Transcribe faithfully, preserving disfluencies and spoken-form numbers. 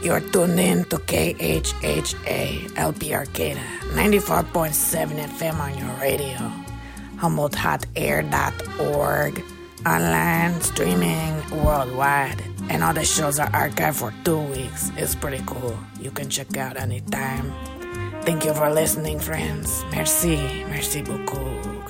You're tuned in to K H H A L P Arcata, ninety-four point seven F M on your radio, humboldt hot air dot org, online, streaming worldwide, and all the shows are archived for two weeks. It's pretty cool. You can check out anytime. Thank you for listening, friends. Merci, merci beaucoup.